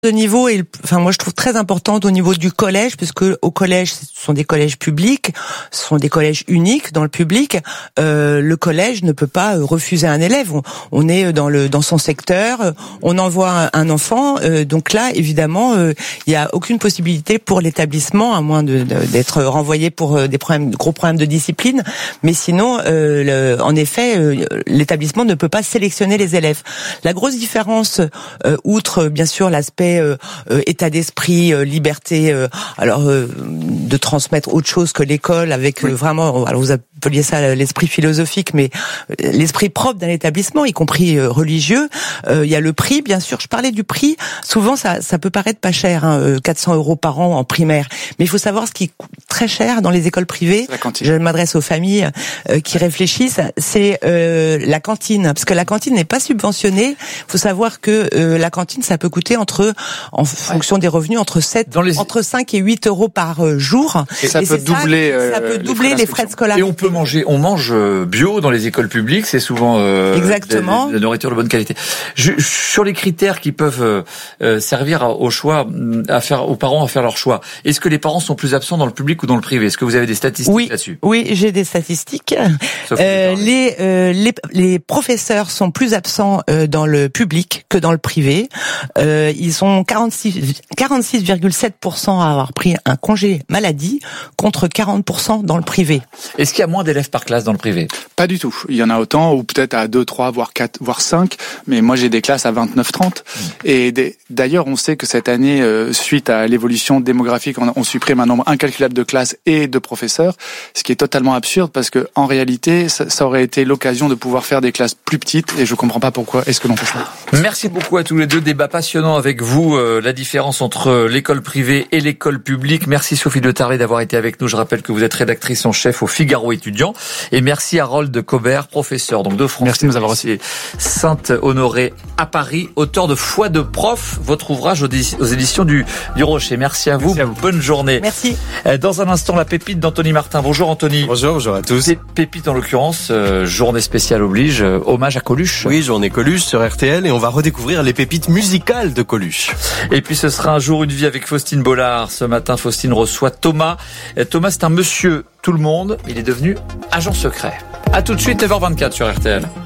de niveau est, moi je trouve très importante au niveau du collège, puisque au collège ce sont des collèges publics, ce sont des collèges uniques dans le public. Le collège ne peut pas refuser un élève. On est dans son secteur, on envoie un enfant, donc là évidemment il y a aucune possibilité pour l'établissement, à moins d'être renvoyé pour gros problèmes de discipline. Mais sinon, en effet, l'établissement ne peut pas sélectionner les élèves. La grosse différence, outre bien sûr l'aspect état d'esprit, liberté, de transmettre autre chose que l'école, avec vraiment, alors vous appeliez ça l'esprit philosophique, mais l'esprit propre d'un établissement, y compris religieux. Il y a le prix, bien sûr. Je parlais du prix. Souvent, ça peut paraître pas cher, 400 € par an en primaire, mais il faut savoir ce qui coûte très cher dans les écoles privées. Je m'adresse aux familles qui réfléchissent. C'est la cantine, parce que la cantine n'est pas subventionnée. Il faut savoir que la cantine, ça peut coûter en fonction des revenus, entre 5 et 8 € par jour. Et ça peut doubler les frais de scolarité. Et on mange bio dans les écoles publiques, c'est souvent exactement de la nourriture de bonne qualité. Sur les critères qui peuvent servir aux parents à faire leur choix, est-ce que les parents sont plus absents dans le public ou dans le privé? Est-ce que vous avez des statistiques là-dessus? Oui, j'ai des statistiques. Les professeurs sont plus absents dans le public que dans le privé. Ils sont 46,7% à avoir pris un congé maladie contre 40% dans le privé. Est-ce qu'il y a moins d'élèves par classe dans le privé? Pas du tout. Il y en a autant, ou peut-être à 2, 3, voire 4, voire 5. Mais moi, j'ai des classes à 29, 30. Et d'ailleurs, on sait que cette année, suite à l'évolution démographique, on supprime un nombre incalculable de classes et de professeurs, ce qui est totalement absurde parce que en réalité, ça aurait été l'occasion de pouvoir faire des classes plus petites. Et je comprends pas pourquoi est-ce que l'on fait ça. Merci beaucoup à tous les deux. Débat passionnant avec vous, la différence entre l'école privée et l'école publique. Merci Sophie de Tarlet d'avoir été avec nous. Je rappelle que vous êtes rédactrice en chef au Figaro étudiant. Et merci à Harold Cobert, professeur de français. Merci de nous avoir reçus. Sainte-Honorée à Paris, auteur de Foi de prof, votre ouvrage aux éditions du Rocher. Merci à vous. Bonne journée. Merci. Dans un instant, la pépite d'Anthony Martin. Bonjour Anthony. Bonjour à tous. Pépite en l'occurrence, journée spéciale oblige, hommage à Coluche. Oui, journée Coluche sur RTL et on va redécouvrir les pépites musicales de Coluche. Et puis ce sera un jour, une vie avec Faustine Bollard. Ce matin, Faustine reçoit Thomas. Thomas, c'est un monsieur tout le monde. Il est devenu agent secret. À tout de suite, 9h24 sur RTL.